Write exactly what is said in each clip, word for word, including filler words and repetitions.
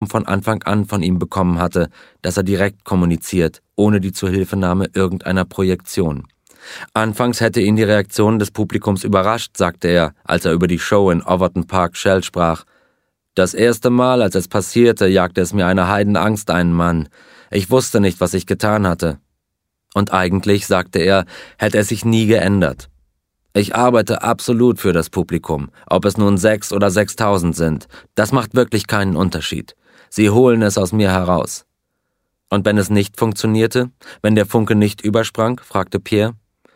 von Anfang an von ihm bekommen hatte, dass er direkt kommuniziert, ohne die Zuhilfenahme irgendeiner Projektion. Anfangs hätte ihn die Reaktion des Publikums überrascht, sagte er, als er über die Show in Overton Park Shell sprach. Das erste Mal, als es passierte, jagte es mir eine Heidenangst ein, Mann. Ich wusste nicht, was ich getan hatte. Und eigentlich, sagte er, hätte es sich nie geändert. Ich arbeite absolut für das Publikum, ob es nun sechs oder sechstausend sind. Das macht wirklich keinen Unterschied. Sie holen es aus mir heraus. Und wenn es nicht funktionierte, wenn der Funke nicht übersprang, fragte Pierre.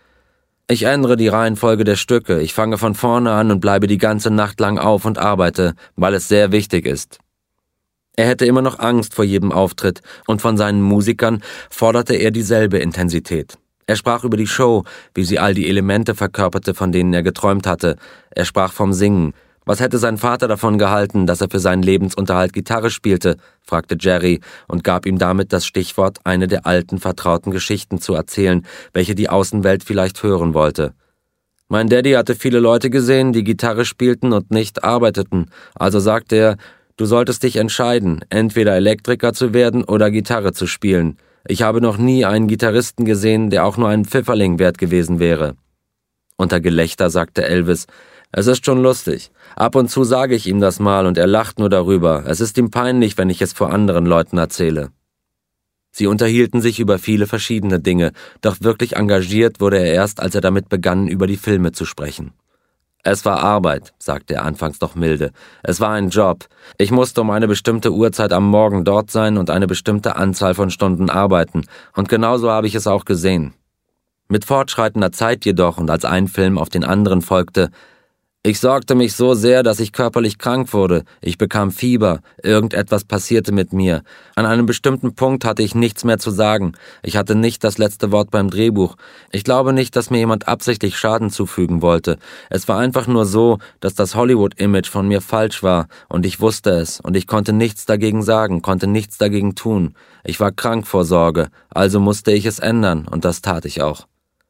Ich ändere die Reihenfolge der Stücke, ich fange von vorne an und bleibe die ganze Nacht lang auf und arbeite, weil es sehr wichtig ist. Er hätte immer noch Angst vor jedem Auftritt und von seinen Musikern forderte er dieselbe Intensität. Er sprach über die Show, wie sie all die Elemente verkörperte, von denen er geträumt hatte. Er sprach vom Singen. Was hätte sein Vater davon gehalten, dass er für seinen Lebensunterhalt Gitarre spielte, fragte Jerry und gab ihm damit das Stichwort, eine der alten, vertrauten Geschichten zu erzählen, welche die Außenwelt vielleicht hören wollte. Mein Daddy hatte viele Leute gesehen, die Gitarre spielten und nicht arbeiteten, also sagte er, du solltest dich entscheiden, entweder Elektriker zu werden oder Gitarre zu spielen. Ich habe noch nie einen Gitarristen gesehen, der auch nur einen Pfifferling wert gewesen wäre. Unter Gelächter sagte Elvis, es ist schon lustig. Ab und zu sage ich ihm das mal und er lacht nur darüber. Es ist ihm peinlich, wenn ich es vor anderen Leuten erzähle. Sie unterhielten sich über viele verschiedene Dinge, doch wirklich engagiert wurde er erst, als er damit begann, über die Filme zu sprechen. Es war Arbeit, sagte er anfangs noch milde. Es war ein Job. Ich musste um eine bestimmte Uhrzeit am Morgen dort sein und eine bestimmte Anzahl von Stunden arbeiten. Und genauso habe ich es auch gesehen. Mit fortschreitender Zeit jedoch und als ein Film auf den anderen folgte, ich sorgte mich so sehr, dass ich körperlich krank wurde. Ich bekam Fieber. Irgendetwas passierte mit mir. An einem bestimmten Punkt hatte ich nichts mehr zu sagen. Ich hatte nicht das letzte Wort beim Drehbuch. Ich glaube nicht, dass mir jemand absichtlich Schaden zufügen wollte. Es war einfach nur so, dass das Hollywood-Image von mir falsch war. Und ich wusste es. Und ich konnte nichts dagegen sagen, konnte nichts dagegen tun. Ich war krank vor Sorge. Also musste ich es ändern. Und das tat ich auch.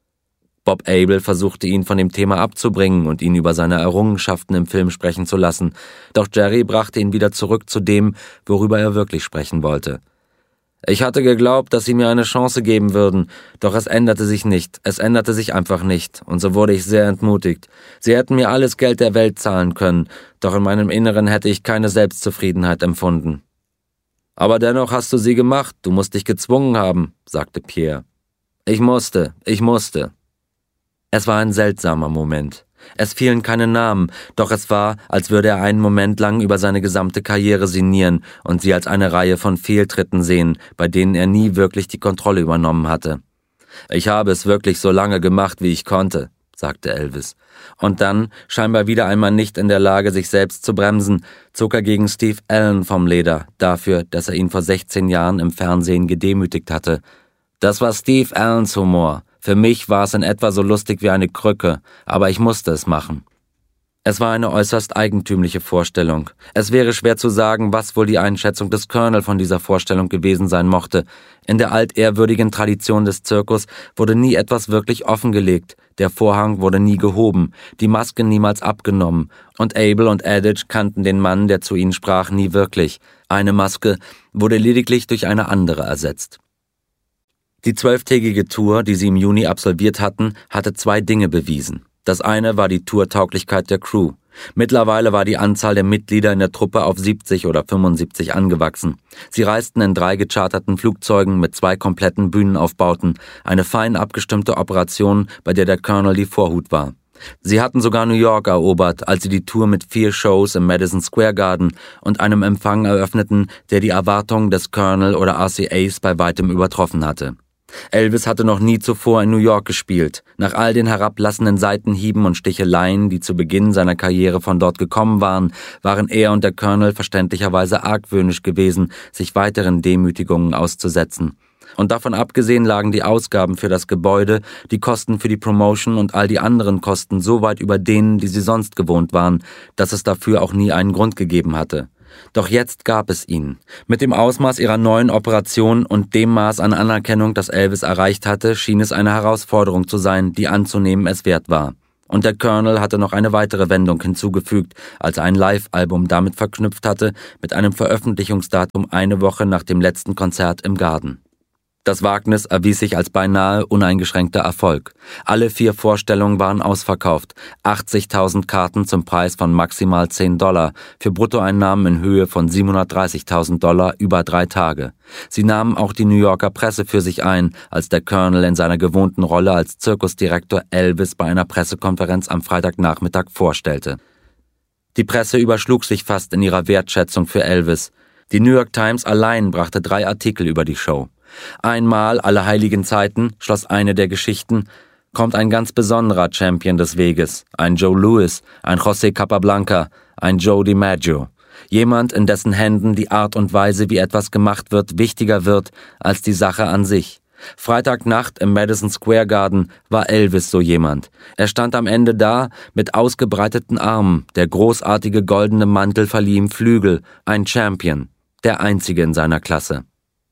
Bob Abel versuchte ihn von dem Thema abzubringen und ihn über seine Errungenschaften im Film sprechen zu lassen, doch Jerry brachte ihn wieder zurück zu dem, worüber er wirklich sprechen wollte. Ich hatte geglaubt, dass sie mir eine Chance geben würden, doch es änderte sich nicht, es änderte sich einfach nicht, und so wurde ich sehr entmutigt. Sie hätten mir alles Geld der Welt zahlen können, doch in meinem Inneren hätte ich keine Selbstzufriedenheit empfunden. Aber dennoch hast du sie gemacht, du musst dich gezwungen haben, sagte Pierre. Ich musste, ich musste. Es war ein seltsamer Moment. Es fielen keine Namen, doch es war, als würde er einen Moment lang über seine gesamte Karriere sinnieren und sie als eine Reihe von Fehltritten sehen, bei denen er nie wirklich die Kontrolle übernommen hatte. Ich habe es wirklich so lange gemacht, wie ich konnte, sagte Elvis. Und dann, scheinbar wieder einmal nicht in der Lage, sich selbst zu bremsen, zog er gegen Steve Allen vom Leder, dafür, dass er ihn vor sechzehn Jahren im Fernsehen gedemütigt hatte. Das war Steve Allens Humor. Für mich war es in etwa so lustig wie eine Krücke, aber ich musste es machen. Es war eine äußerst eigentümliche Vorstellung. Es wäre schwer zu sagen, was wohl die Einschätzung des Colonel von dieser Vorstellung gewesen sein mochte. In der altehrwürdigen Tradition des Zirkus wurde nie etwas wirklich offengelegt, der Vorhang wurde nie gehoben, die Maske niemals abgenommen, und Abel und Adage kannten den Mann, der zu ihnen sprach, nie wirklich. Eine Maske wurde lediglich durch eine andere ersetzt. Die zwölftägige Tour, die sie im Juni absolviert hatten, hatte zwei Dinge bewiesen. Das eine war die Tourtauglichkeit der Crew. Mittlerweile war die Anzahl der Mitglieder in der Truppe auf siebzig oder fünfundsiebzig angewachsen. Sie reisten in drei gecharterten Flugzeugen mit zwei kompletten Bühnenaufbauten, eine fein abgestimmte Operation, bei der der Colonel die Vorhut war. Sie hatten sogar New York erobert, als sie die Tour mit vier Shows im Madison Square Garden und einem Empfang eröffneten, der die Erwartungen des Colonel oder R C As bei weitem übertroffen hatte. Elvis hatte noch nie zuvor in New York gespielt. Nach all den herablassenden Seitenhieben und Sticheleien, die zu Beginn seiner Karriere von dort gekommen waren, waren er und der Colonel verständlicherweise argwöhnisch gewesen, sich weiteren Demütigungen auszusetzen. Und davon abgesehen lagen die Ausgaben für das Gebäude, die Kosten für die Promotion und all die anderen Kosten so weit über denen, die sie sonst gewohnt waren, dass es dafür auch nie einen Grund gegeben hatte. Doch jetzt gab es ihn. Mit dem Ausmaß ihrer neuen Operation und dem Maß an Anerkennung, das Elvis erreicht hatte, schien es eine Herausforderung zu sein, die anzunehmen es wert war. Und der Colonel hatte noch eine weitere Wendung hinzugefügt, als er ein Live-Album damit verknüpft hatte, mit einem Veröffentlichungsdatum eine Woche nach dem letzten Konzert im Garden. Das Wagnis erwies sich als beinahe uneingeschränkter Erfolg. Alle vier Vorstellungen waren ausverkauft. achtzigtausend Karten zum Preis von maximal zehn Dollar, für Bruttoeinnahmen in Höhe von siebenhundertdreißigtausend Dollar über drei Tage. Sie nahmen auch die New Yorker Presse für sich ein, als der Colonel in seiner gewohnten Rolle als Zirkusdirektor Elvis bei einer Pressekonferenz am Freitagnachmittag vorstellte. Die Presse überschlug sich fast in ihrer Wertschätzung für Elvis. Die New York Times allein brachte drei Artikel über die Show. Einmal alle heiligen Zeiten, schloss eine der Geschichten, kommt ein ganz besonderer Champion des Weges, ein Joe Louis, ein José Capablanca, ein Joe DiMaggio. Jemand, in dessen Händen die Art und Weise, wie etwas gemacht wird, wichtiger wird als die Sache an sich. Freitagnacht im Madison Square Garden war Elvis so jemand. Er stand am Ende da, mit ausgebreiteten Armen, der großartige goldene Mantel verlieh ihm Flügel, ein Champion, der einzige in seiner Klasse.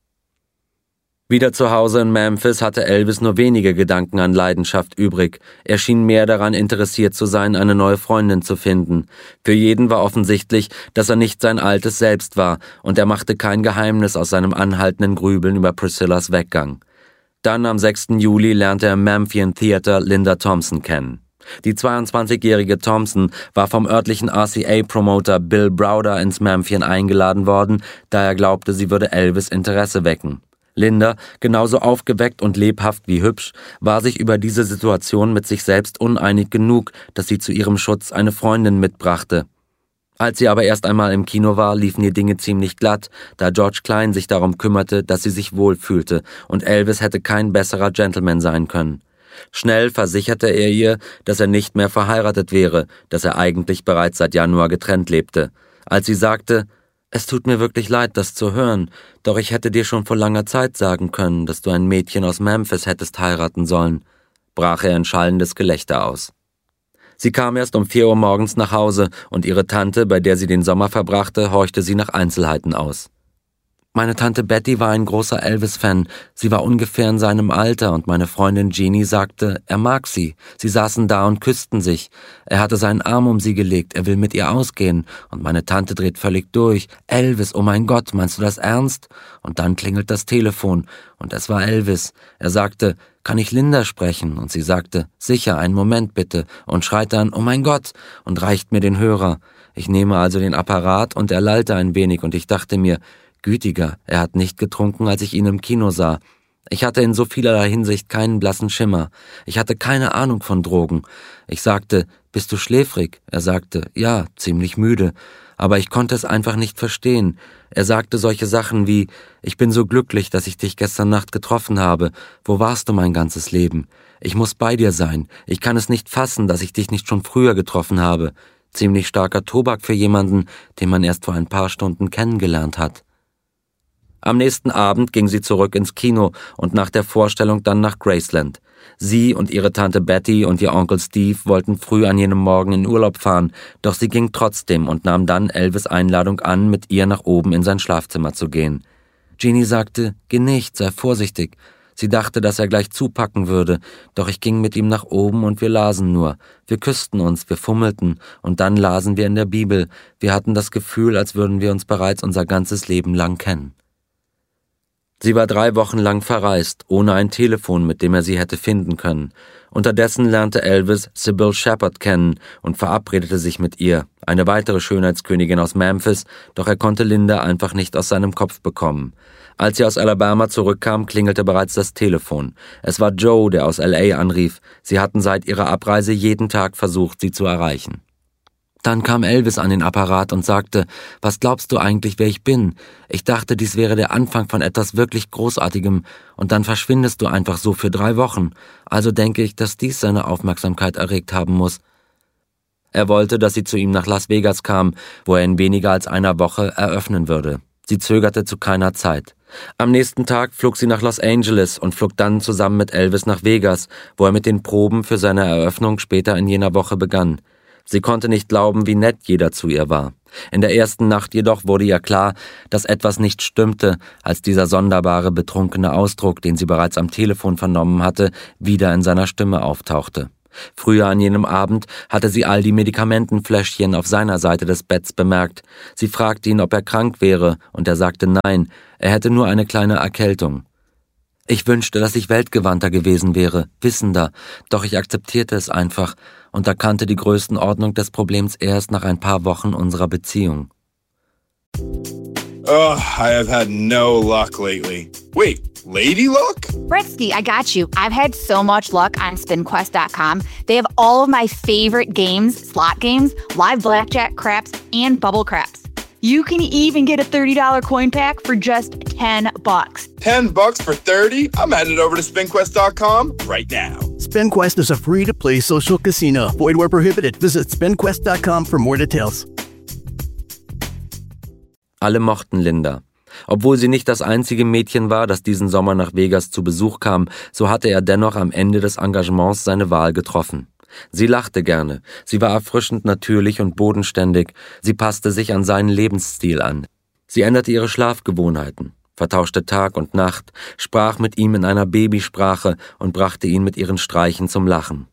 Wieder zu Hause in Memphis hatte Elvis nur wenige Gedanken an Leidenschaft übrig. Er schien mehr daran interessiert zu sein, eine neue Freundin zu finden. Für jeden war offensichtlich, dass er nicht sein altes Selbst war, und er machte kein Geheimnis aus seinem anhaltenden Grübeln über Priscillas Weggang. Dann am sechsten Juli lernte er im Memphian Theater Linda Thompson kennen. Die zweiundzwanzigjährige Thompson war vom örtlichen R C A-Promoter Bill Browder ins Memphian eingeladen worden, da er glaubte, sie würde Elvis Interesse wecken. Linda, genauso aufgeweckt und lebhaft wie hübsch, war sich über diese Situation mit sich selbst uneinig genug, dass sie zu ihrem Schutz eine Freundin mitbrachte. Als sie aber erst einmal im Kino war, liefen die Dinge ziemlich glatt, da George Klein sich darum kümmerte, dass sie sich wohlfühlte, und Elvis hätte kein besserer Gentleman sein können. Schnell versicherte er ihr, dass er nicht mehr verheiratet wäre, dass er eigentlich bereits seit Januar getrennt lebte. Als sie sagte: »Es tut mir wirklich leid, das zu hören, doch ich hätte dir schon vor langer Zeit sagen können, dass du ein Mädchen aus Memphis hättest heiraten sollen«, brach er in schallendes Gelächter aus. Sie kam erst um vier Uhr morgens nach Hause, und ihre Tante, bei der sie den Sommer verbrachte, horchte sie nach Einzelheiten aus. Meine Tante Betty war ein großer Elvis-Fan. Sie war ungefähr in seinem Alter, und meine Freundin Jeannie sagte, er mag sie. Sie saßen da und küssten sich. Er hatte seinen Arm um sie gelegt, er will mit ihr ausgehen. Und meine Tante dreht völlig durch. Elvis, oh mein Gott, meinst du das ernst? Und dann klingelt das Telefon, und es war Elvis. Er sagte, kann ich Linda sprechen? Und sie sagte, sicher, einen Moment bitte, und schreit dann, oh mein Gott, und reicht mir den Hörer. Ich nehme also den Apparat, und er lallte ein wenig, und ich dachte mir, gütiger, er hat nicht getrunken, als ich ihn im Kino sah. Ich hatte in so vielerlei Hinsicht keinen blassen Schimmer. Ich hatte keine Ahnung von Drogen. Ich sagte, bist du schläfrig? Er sagte, ja, ziemlich müde. Aber ich konnte es einfach nicht verstehen. Er sagte solche Sachen wie, ich bin so glücklich, dass ich dich gestern Nacht getroffen habe. Wo warst du mein ganzes Leben? Ich muss bei dir sein. Ich kann es nicht fassen, dass ich dich nicht schon früher getroffen habe. Ziemlich starker Tobak für jemanden, den man erst vor ein paar Stunden kennengelernt hat. Am nächsten Abend ging sie zurück ins Kino und nach der Vorstellung dann nach Graceland. Sie und ihre Tante Betty und ihr Onkel Steve wollten früh an jenem Morgen in Urlaub fahren, doch sie ging trotzdem und nahm dann Elvis' Einladung an, mit ihr nach oben in sein Schlafzimmer zu gehen. Jeannie sagte, geh nicht, sei vorsichtig. Sie dachte, dass er gleich zupacken würde, doch ich ging mit ihm nach oben und wir lasen nur. Wir küssten uns, wir fummelten und dann lasen wir in der Bibel. Wir hatten das Gefühl, als würden wir uns bereits unser ganzes Leben lang kennen. Sie war drei Wochen lang verreist, ohne ein Telefon, mit dem er sie hätte finden können. Unterdessen lernte Elvis Sybil Shepherd kennen und verabredete sich mit ihr, eine weitere Schönheitskönigin aus Memphis, doch er konnte Linda einfach nicht aus seinem Kopf bekommen. Als sie aus Alabama zurückkam, klingelte bereits das Telefon. Es war Joe, der aus L A anrief. Sie hatten seit ihrer Abreise jeden Tag versucht, sie zu erreichen. Dann kam Elvis an den Apparat und sagte, was glaubst du eigentlich, wer ich bin? Ich dachte, dies wäre der Anfang von etwas wirklich Großartigem, und dann verschwindest du einfach so für drei Wochen. Also denke ich, dass dies seine Aufmerksamkeit erregt haben muss. Er wollte, dass sie zu ihm nach Las Vegas kam, wo er in weniger als einer Woche eröffnen würde. Sie zögerte zu keiner Zeit. Am nächsten Tag flog sie nach Los Angeles und flog dann zusammen mit Elvis nach Vegas, wo er mit den Proben für seine Eröffnung später in jener Woche begann. Sie konnte nicht glauben, wie nett jeder zu ihr war. In der ersten Nacht jedoch wurde ihr klar, dass etwas nicht stimmte, als dieser sonderbare, betrunkene Ausdruck, den sie bereits am Telefon vernommen hatte, wieder in seiner Stimme auftauchte. Früher an jenem Abend hatte sie all die Medikamentenfläschchen auf seiner Seite des Betts bemerkt. Sie fragte ihn, ob er krank wäre, und er sagte nein, er hätte nur eine kleine Erkältung. Ich wünschte, dass ich weltgewandter gewesen wäre, wissender, doch ich akzeptierte es einfach und erkannte die Größenordnung des Problems erst nach ein paar Wochen unserer Beziehung. Oh, I have had no luck lately. Wait, lady luck? Britsky, I got you. I've had so much luck on spin quest dot com. They have all of my favorite games, slot games, live blackjack, craps, and bubble craps. You can even get a thirty dollars coin pack for just ten bucks. ten bucks for thirty? I'm headed over to spin quest dot com right now. SpinQuest is a free-to-play social casino. Void where prohibited. Visit spin quest dot com for more details. Alle mochten Linda. Obwohl sie nicht das einzige Mädchen war, das diesen Sommer nach Vegas zu Besuch kam, so hatte er dennoch am Ende des Engagements seine Wahl getroffen. Sie lachte gerne, sie war erfrischend natürlich und bodenständig, sie passte sich an seinen Lebensstil an. Sie änderte ihre Schlafgewohnheiten, vertauschte Tag und Nacht, sprach mit ihm in einer Babysprache und brachte ihn mit ihren Streichen zum Lachen.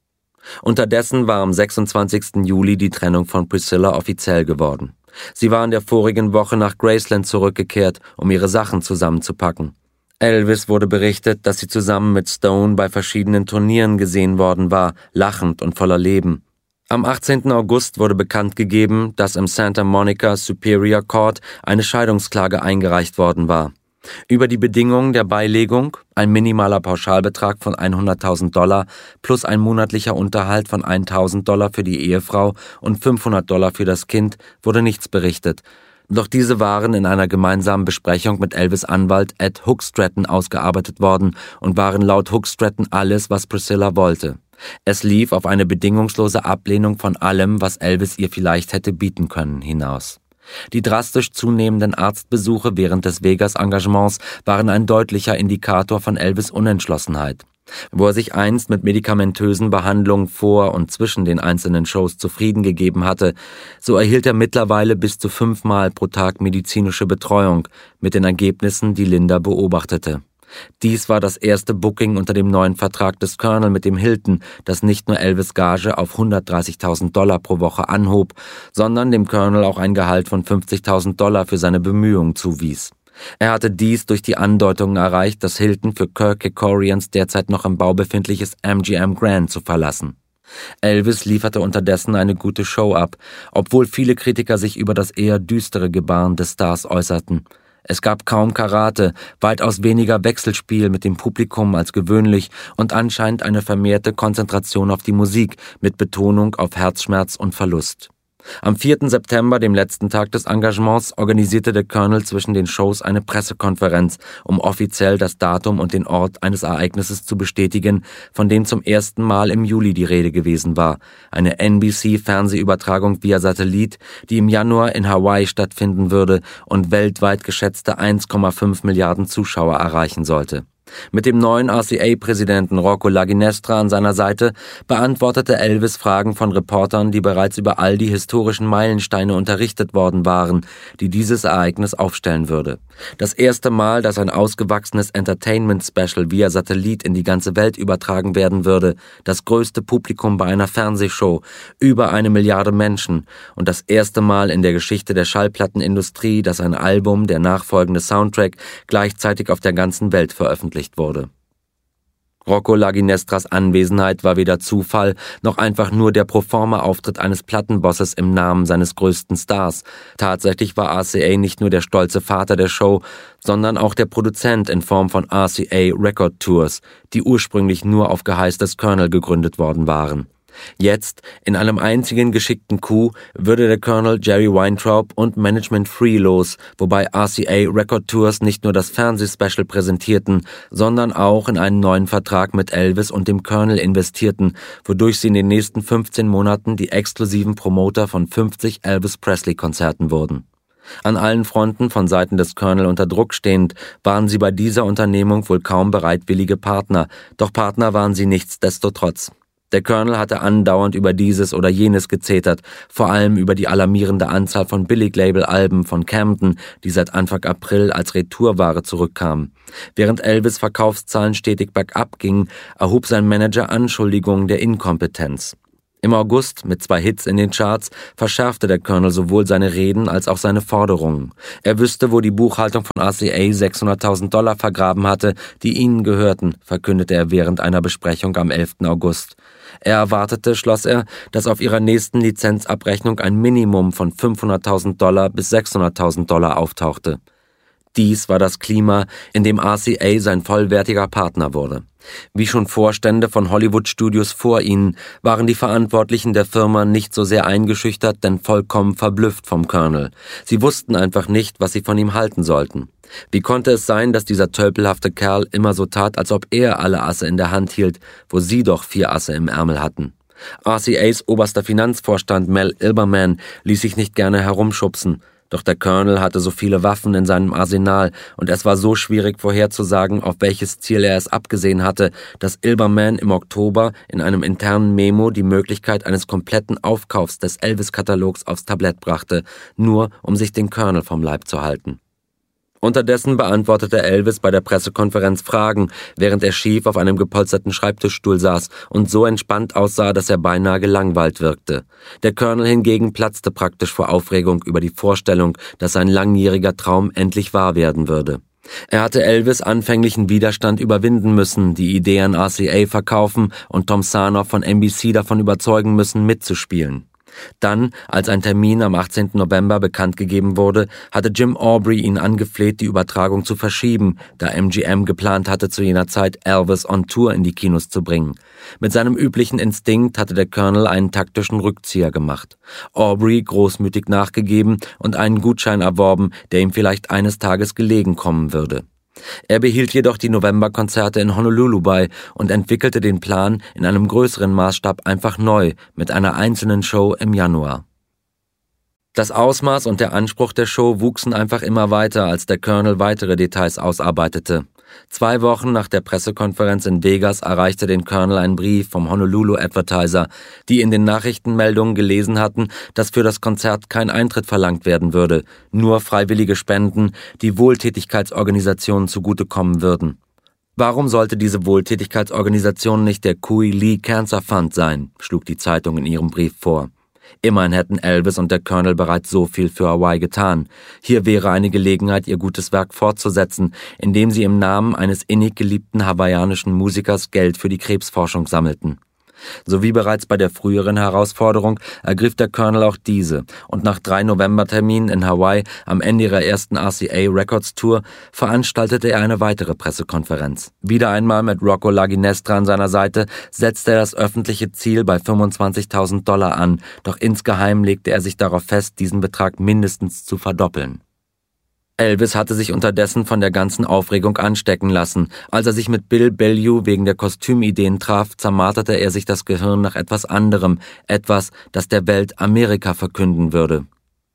Unterdessen war am sechsundzwanzigsten Juli die Trennung von Priscilla offiziell geworden. Sie war in der vorigen Woche nach Graceland zurückgekehrt, um ihre Sachen zusammenzupacken. Elvis wurde berichtet, dass sie zusammen mit Stone bei verschiedenen Turnieren gesehen worden war, lachend und voller Leben. Am achtzehnten August wurde bekannt gegeben, dass im Santa Monica Superior Court eine Scheidungsklage eingereicht worden war. Über die Bedingungen der Beilegung, ein minimaler Pauschalbetrag von hunderttausend Dollar plus ein monatlicher Unterhalt von tausend Dollar für die Ehefrau und fünfhundert Dollar für das Kind, wurde nichts berichtet. Doch diese waren in einer gemeinsamen Besprechung mit Elvis' Anwalt Ed Hookstratton ausgearbeitet worden und waren laut Hookstratton alles, was Priscilla wollte. Es lief auf eine bedingungslose Ablehnung von allem, was Elvis ihr vielleicht hätte bieten können, hinaus. Die drastisch zunehmenden Arztbesuche während des Vegas-Engagements waren ein deutlicher Indikator von Elvis' Unentschlossenheit. Wo er sich einst mit medikamentösen Behandlungen vor und zwischen den einzelnen Shows zufrieden gegeben hatte, so erhielt er mittlerweile bis zu fünfmal pro Tag medizinische Betreuung, mit den Ergebnissen, die Linda beobachtete. Dies war das erste Booking unter dem neuen Vertrag des Colonel mit dem Hilton, das nicht nur Elvis' Gage auf hundertdreißigtausend Dollar pro Woche anhob, sondern dem Colonel auch ein Gehalt von fünfzigtausend Dollar für seine Bemühungen zuwies. Er hatte dies durch die Andeutungen erreicht, das Hilton für Kirk Kerkorians derzeit noch im Bau befindliches M G M Grand zu verlassen. Elvis lieferte unterdessen eine gute Show ab, obwohl viele Kritiker sich über das eher düstere Gebaren des Stars äußerten. Es gab kaum Karate, weitaus weniger Wechselspiel mit dem Publikum als gewöhnlich und anscheinend eine vermehrte Konzentration auf die Musik mit Betonung auf Herzschmerz und Verlust. Am vierten September, dem letzten Tag des Engagements, organisierte der Colonel zwischen den Shows eine Pressekonferenz, um offiziell das Datum und den Ort eines Ereignisses zu bestätigen, von dem zum ersten Mal im Juli die Rede gewesen war. Eine N B C-Fernsehübertragung via Satellit, die im Januar in Hawaii stattfinden würde und weltweit geschätzte eins Komma fünf Milliarden Zuschauer erreichen sollte. Mit dem neuen R C A-Präsidenten Rocco Laginestra an seiner Seite beantwortete Elvis Fragen von Reportern, die bereits über all die historischen Meilensteine unterrichtet worden waren, die dieses Ereignis aufstellen würde. Das erste Mal, dass ein ausgewachsenes Entertainment-Special via Satellit in die ganze Welt übertragen werden würde, das größte Publikum bei einer Fernsehshow, über eine Milliarde Menschen und das erste Mal in der Geschichte der Schallplattenindustrie, dass ein Album, der nachfolgende Soundtrack, gleichzeitig auf der ganzen Welt veröffentlicht wurde. Rocco Laginestras Anwesenheit war weder Zufall, noch einfach nur der Proforma-Auftritt eines Plattenbosses im Namen seines größten Stars. Tatsächlich war R C A nicht nur der stolze Vater der Show, sondern auch der Produzent in Form von R C A Record Tours, die ursprünglich nur auf Geheiß des Colonel gegründet worden waren. Jetzt, in einem einzigen geschickten Coup, würde der Colonel Jerry Weintraub und Management Free los, wobei R C A Record Tours nicht nur das Fernsehspecial präsentierten, sondern auch in einen neuen Vertrag mit Elvis und dem Colonel investierten, wodurch sie in den nächsten fünfzehn Monaten die exklusiven Promoter von fünfzig Elvis Presley-Konzerten wurden. An allen Fronten von Seiten des Colonel unter Druck stehend, waren sie bei dieser Unternehmung wohl kaum bereitwillige Partner, doch Partner waren sie nichtsdestotrotz. Der Colonel hatte andauernd über dieses oder jenes gezetert, vor allem über die alarmierende Anzahl von Billig-Label-Alben von Camden, die seit Anfang April als Retourware zurückkamen. Während Elvis' Verkaufszahlen stetig bergab gingen, erhob sein Manager Anschuldigungen der Inkompetenz. Im August, mit zwei Hits in den Charts, verschärfte der Colonel sowohl seine Reden als auch seine Forderungen. Er wüsste, wo die Buchhaltung von R C A sechshunderttausend Dollar vergraben hatte, die ihnen gehörten, verkündete er während einer Besprechung am elften August. Er erwartete, schloss er, dass auf ihrer nächsten Lizenzabrechnung ein Minimum von fünfhunderttausend Dollar bis sechshunderttausend Dollar auftauchte. Dies war das Klima, in dem R C A sein vollwertiger Partner wurde. Wie schon Vorstände von Hollywood-Studios vor ihnen, waren die Verantwortlichen der Firma nicht so sehr eingeschüchtert, denn vollkommen verblüfft vom Colonel. Sie wussten einfach nicht, was sie von ihm halten sollten. Wie konnte es sein, dass dieser tölpelhafte Kerl immer so tat, als ob er alle Asse in der Hand hielt, wo sie doch vier Asse im Ärmel hatten? R C As oberster Finanzvorstand Mel Ilberman ließ sich nicht gerne herumschubsen. Doch der Colonel hatte so viele Waffen in seinem Arsenal und es war so schwierig vorherzusagen, auf welches Ziel er es abgesehen hatte, dass Ilberman im Oktober in einem internen Memo die Möglichkeit eines kompletten Aufkaufs des Elvis-Katalogs aufs Tablett brachte, nur um sich den Colonel vom Leib zu halten. Unterdessen beantwortete Elvis bei der Pressekonferenz Fragen, während er schief auf einem gepolsterten Schreibtischstuhl saß und so entspannt aussah, dass er beinahe gelangweilt wirkte. Der Colonel hingegen platzte praktisch vor Aufregung über die Vorstellung, dass sein langjähriger Traum endlich wahr werden würde. Er hatte Elvis' anfänglichen Widerstand überwinden müssen, die Idee an R C A verkaufen und Tom Sarnoff von N B C davon überzeugen müssen, mitzuspielen. Dann, als ein Termin am achtzehnten November bekannt gegeben wurde, hatte Jim Aubrey ihn angefleht, die Übertragung zu verschieben, da M G M geplant hatte, zu jener Zeit Elvis on Tour in die Kinos zu bringen. Mit seinem üblichen Instinkt hatte der Colonel einen taktischen Rückzieher gemacht. Aubrey großmütig nachgegeben und einen Gutschein erworben, der ihm vielleicht eines Tages gelegen kommen würde. Er behielt jedoch die Novemberkonzerte in Honolulu bei und entwickelte den Plan in einem größeren Maßstab einfach neu mit einer einzelnen Show im Januar. Das Ausmaß und der Anspruch der Show wuchsen einfach immer weiter, als der Colonel weitere Details ausarbeitete. Zwei Wochen nach der Pressekonferenz in Vegas erreichte den Colonel ein Brief vom Honolulu Advertiser, die in den Nachrichtenmeldungen gelesen hatten, dass für das Konzert kein Eintritt verlangt werden würde, nur freiwillige Spenden, die Wohltätigkeitsorganisationen zugutekommen würden. Warum sollte diese Wohltätigkeitsorganisation nicht der Kui Lee Cancer Fund sein, schlug die Zeitung in ihrem Brief vor. Immerhin hätten Elvis und der Colonel bereits so viel für Hawaii getan. Hier wäre eine Gelegenheit, ihr gutes Werk fortzusetzen, indem sie im Namen eines innig geliebten hawaiianischen Musikers Geld für die Krebsforschung sammelten. So wie bereits bei der früheren Herausforderung ergriff der Colonel auch diese und nach drei Novemberterminen in Hawaii am Ende ihrer ersten R C A Records Tour veranstaltete er eine weitere Pressekonferenz. Wieder einmal mit Rocco Laginestra an seiner Seite setzte er das öffentliche Ziel bei fünfundzwanzigtausend Dollar an, doch insgeheim legte er sich darauf fest, diesen Betrag mindestens zu verdoppeln. Elvis hatte sich unterdessen von der ganzen Aufregung anstecken lassen. Als er sich mit Bill Bellew wegen der Kostümideen traf, zermarterte er sich das Gehirn nach etwas anderem, etwas, das der Welt Amerika verkünden würde.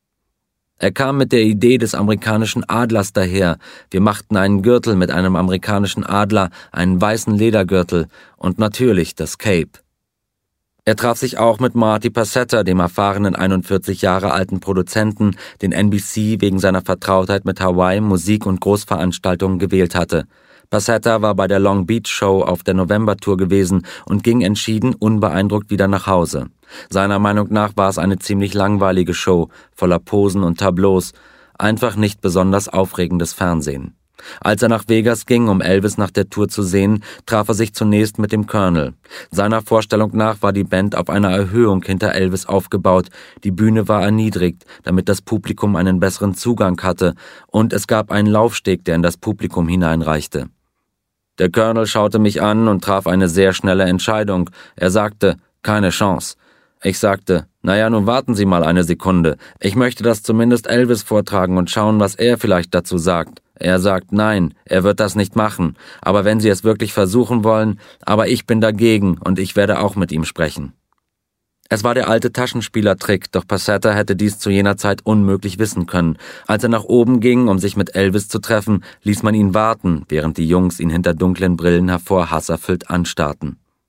Er kam mit der Idee des amerikanischen Adlers daher. Wir machten einen Gürtel mit einem amerikanischen Adler, einen weißen Ledergürtel und natürlich das Cape. Er traf sich auch mit Marty Passetta, dem erfahrenen einundvierzig Jahre alten Produzenten, den N B C wegen seiner Vertrautheit mit Hawaii, Musik und Großveranstaltungen gewählt hatte. Passetta war bei der Long Beach Show auf der November-Tour gewesen und ging entschieden unbeeindruckt wieder nach Hause. Seiner Meinung nach war es eine ziemlich langweilige Show, voller Posen und Tableaus, einfach nicht besonders aufregendes Fernsehen. Als er nach Vegas ging, um Elvis nach der Tour zu sehen, traf er sich zunächst mit dem Colonel. Seiner Vorstellung nach war die Band auf einer Erhöhung hinter Elvis aufgebaut, die Bühne war erniedrigt, damit das Publikum einen besseren Zugang hatte, und es gab einen Laufsteg, der in das Publikum hineinreichte. Der Colonel schaute mich an und traf eine sehr schnelle Entscheidung. Er sagte, keine Chance. Ich sagte, naja, nun warten Sie mal eine Sekunde. Ich möchte das zumindest Elvis vortragen und schauen, was er vielleicht dazu sagt. Er sagt, nein, er wird das nicht machen. Aber wenn Sie es wirklich versuchen wollen, aber ich bin dagegen und ich werde auch mit ihm sprechen. Es war der alte Taschenspielertrick, doch Passetta hätte dies zu jener Zeit unmöglich wissen können. Als er nach oben ging, um sich mit Elvis zu treffen, ließ man ihn warten, während die Jungs ihn hinter dunklen Brillen hervor hasserfüllt anstarrten.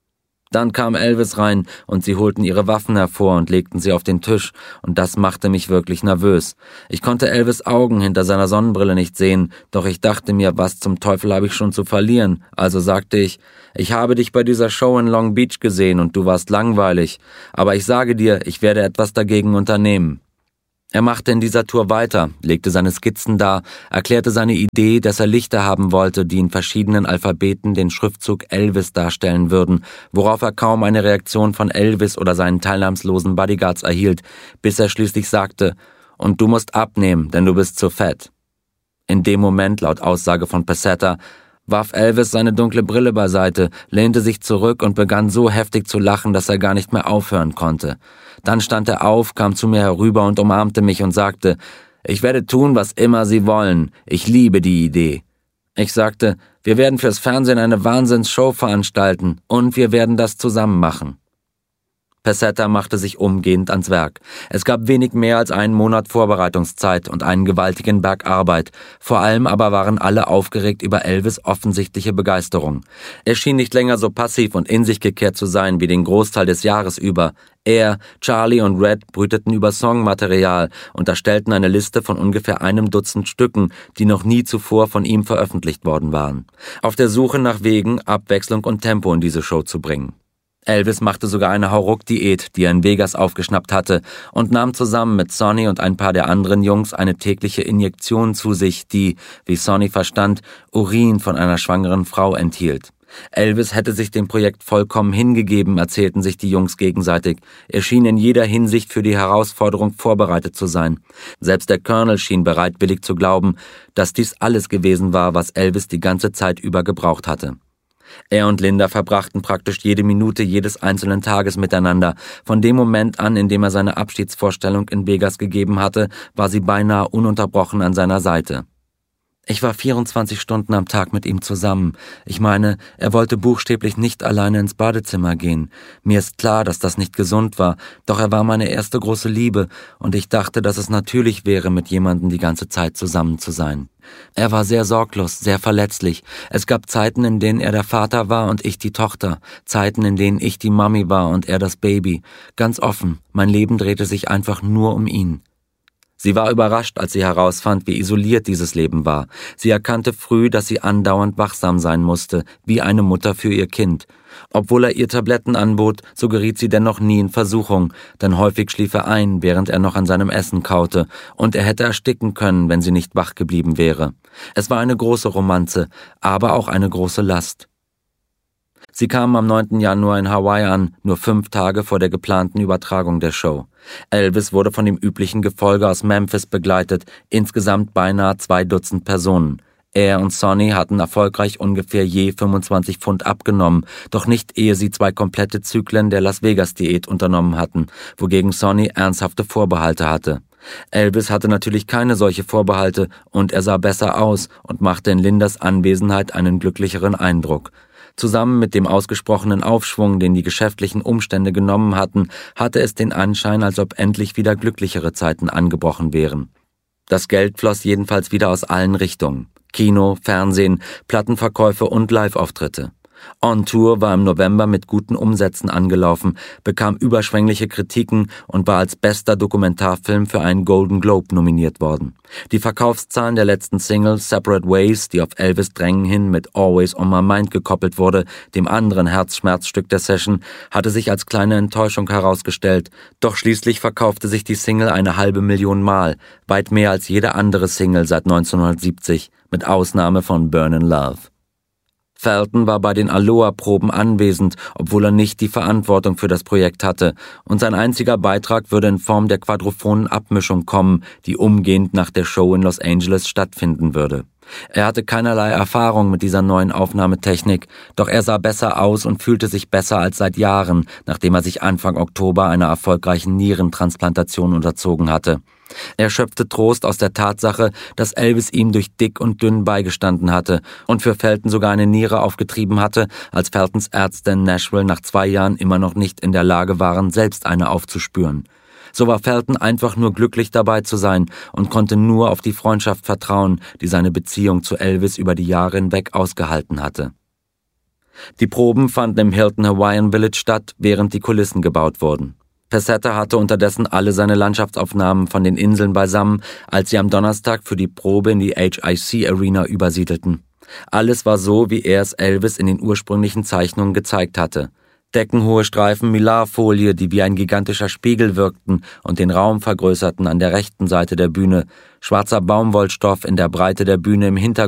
Dann kam Elvis rein und sie holten ihre Waffen hervor und legten sie auf den Tisch und das machte mich wirklich nervös. Ich konnte Elvis' Augen hinter seiner Sonnenbrille nicht sehen, doch ich dachte mir, was zum Teufel habe ich schon zu verlieren? Also sagte ich, ich habe dich bei dieser Show in Long Beach gesehen und du warst langweilig, aber ich sage dir, ich werde etwas dagegen unternehmen. Er machte in dieser Tour weiter, legte seine Skizzen dar, erklärte seine Idee, dass er Lichter haben wollte, die in verschiedenen Alphabeten den Schriftzug Elvis darstellen würden, worauf er kaum eine Reaktion von Elvis oder seinen teilnahmslosen Bodyguards erhielt, bis er schließlich sagte, und du musst abnehmen, denn du bist zu fett. In dem Moment, laut Aussage von Passetter, warf Elvis seine dunkle Brille beiseite, lehnte sich zurück und begann so heftig zu lachen, dass er gar nicht mehr aufhören konnte. Dann stand er auf, kam zu mir herüber und umarmte mich und sagte, ich werde tun, was immer Sie wollen. Ich liebe die Idee. Ich sagte, wir werden fürs Fernsehen eine Wahnsinnsshow veranstalten und wir werden das zusammen machen. Passetter machte sich umgehend ans Werk. Es gab wenig mehr als einen Monat Vorbereitungszeit und einen gewaltigen Berg Arbeit. Vor allem aber waren alle aufgeregt über Elvis' offensichtliche Begeisterung. Er schien nicht länger so passiv und in sich gekehrt zu sein wie den Großteil des Jahres über. Er, Charlie und Red brüteten über Songmaterial und erstellten eine Liste von ungefähr einem Dutzend Stücken, die noch nie zuvor von ihm veröffentlicht worden waren. Auf der Suche nach Wegen, Abwechslung und Tempo in diese Show zu bringen. Elvis machte sogar eine Hauruck-Diät, die er in Vegas aufgeschnappt hatte, und nahm zusammen mit Sonny und ein paar der anderen Jungs eine tägliche Injektion zu sich, die, wie Sonny verstand, Urin von einer schwangeren Frau enthielt. Elvis hätte sich dem Projekt vollkommen hingegeben, erzählten sich die Jungs gegenseitig. Er schien in jeder Hinsicht für die Herausforderung vorbereitet zu sein. Selbst der Colonel schien bereitwillig zu glauben, dass dies alles gewesen war, was Elvis die ganze Zeit über gebraucht hatte. Er und Linda verbrachten praktisch jede Minute jedes einzelnen Tages miteinander. Von dem Moment an, in dem er seine Abschiedsvorstellung in Vegas gegeben hatte, war sie beinahe ununterbrochen an seiner Seite. Ich war vierundzwanzig Stunden am Tag mit ihm zusammen. Ich meine, er wollte buchstäblich nicht alleine ins Badezimmer gehen. Mir ist klar, dass das nicht gesund war, doch er war meine erste große Liebe und ich dachte, dass es natürlich wäre, mit jemandem die ganze Zeit zusammen zu sein. Er war sehr sorglos, sehr verletzlich. Es gab Zeiten, in denen er der Vater war und ich die Tochter. Zeiten, in denen ich die Mami war und er das Baby. Ganz offen, mein Leben drehte sich einfach nur um ihn. Sie war überrascht, als sie herausfand, wie isoliert dieses Leben war. Sie erkannte früh, dass sie andauernd wachsam sein musste, wie eine Mutter für ihr Kind. Obwohl er ihr Tabletten anbot, so geriet sie dennoch nie in Versuchung, denn häufig schlief er ein, während er noch an seinem Essen kaute, und er hätte ersticken können, wenn sie nicht wach geblieben wäre. Es war eine große Romanze, aber auch eine große Last. Sie kamen am neunten Januar in Hawaii an, nur fünf Tage vor der geplanten Übertragung der Show. Elvis wurde von dem üblichen Gefolge aus Memphis begleitet, insgesamt beinahe zwei Dutzend Personen. Er und Sonny hatten erfolgreich ungefähr je fünfundzwanzig Pfund abgenommen, doch nicht ehe sie zwei komplette Zyklen der Las Vegas-Diät unternommen hatten, wogegen Sonny ernsthafte Vorbehalte hatte. Elvis hatte natürlich keine solche Vorbehalte und er sah besser aus und machte in Lindas Anwesenheit einen glücklicheren Eindruck. Zusammen mit dem ausgesprochenen Aufschwung, den die geschäftlichen Umstände genommen hatten, hatte es den Anschein, als ob endlich wieder glücklichere Zeiten angebrochen wären. Das Geld floss jedenfalls wieder aus allen Richtungen. Kino, Fernsehen, Plattenverkäufe und Live-Auftritte. On Tour war im November mit guten Umsätzen angelaufen, bekam überschwängliche Kritiken und war als bester Dokumentarfilm für einen Golden Globe nominiert worden. Die Verkaufszahlen der letzten Single Separate Ways, die auf Elvis Drängen hin mit Always on My Mind gekoppelt wurde, dem anderen Herzschmerzstück der Session, hatte sich als kleine Enttäuschung herausgestellt. Doch schließlich verkaufte sich die Single eine halbe Million Mal, weit mehr als jede andere Single seit neunzehnhundertsiebzig, mit Ausnahme von Burnin' Love. Felton war bei den Aloha-Proben anwesend, obwohl er nicht die Verantwortung für das Projekt hatte, und sein einziger Beitrag würde in Form der quadrophonen Abmischung kommen, die umgehend nach der Show in Los Angeles stattfinden würde. Er hatte keinerlei Erfahrung mit dieser neuen Aufnahmetechnik, doch er sah besser aus und fühlte sich besser als seit Jahren, nachdem er sich Anfang Oktober einer erfolgreichen Nierentransplantation unterzogen hatte. Er schöpfte Trost aus der Tatsache, dass Elvis ihm durch dick und dünn beigestanden hatte und für Felton sogar eine Niere aufgetrieben hatte, als Feltons Ärzte in Nashville nach zwei Jahren immer noch nicht in der Lage waren, selbst eine aufzuspüren. So war Felton einfach nur glücklich dabei zu sein und konnte nur auf die Freundschaft vertrauen, die seine Beziehung zu Elvis über die Jahre hinweg ausgehalten hatte. Die Proben fanden im Hilton Hawaiian Village statt, während die Kulissen gebaut wurden. Passetter hatte unterdessen alle seine Landschaftsaufnahmen von den Inseln beisammen, als sie am Donnerstag für die Probe in die H I C Arena übersiedelten. Alles war so, wie er es Elvis in den ursprünglichen Zeichnungen gezeigt hatte. Deckenhohe Streifen Mylarfolie, die wie ein gigantischer Spiegel wirkten und den Raum vergrößerten an der rechten Seite der Bühne, schwarzer Baumwollstoff in der Breite der Bühne im Hintergrund,